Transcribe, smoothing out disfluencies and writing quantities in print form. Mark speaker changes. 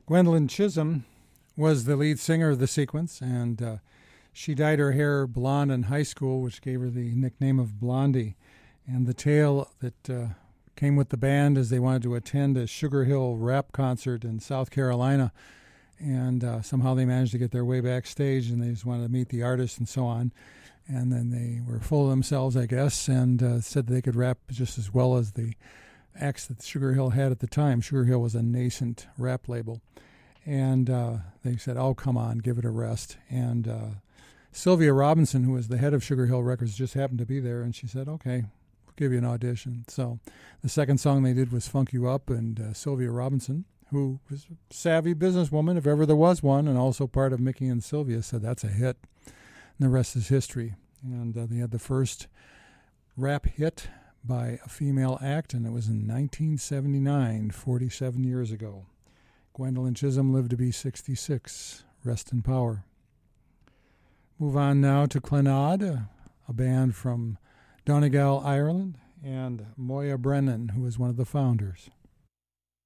Speaker 1: Gwendolyn Chisholm was the lead singer of the Sequence, and she dyed her hair blonde in high school, which gave her the nickname of Blondie. And the tale that came with the band is they wanted to attend a Sugar Hill rap concert in South Carolina, and somehow they managed to get their way backstage, and they just wanted to meet the artist and so on. And then they were full of themselves, I guess, and said they could rap just as well as the acts that Sugar Hill had at the time. Sugar Hill was a nascent rap label. And they said, oh, come on, give it a rest. And Sylvia Robinson, who was the head of Sugar Hill Records, just happened to be there, and she said, okay, we'll give you an audition. So the second song they did was Funk You Up, and Sylvia Robinson, who was a savvy businesswoman, if ever there was one, and also part of Mickey and Sylvia, said that's a hit. And the rest is history. And they had the first rap hit by a female act, and it was in 1979, 47 years ago. Gwendolyn Chisholm lived to be 66. Rest in power. Move on now to Clannad, a band from Donegal, Ireland, and Moya Brennan, who was one of the founders.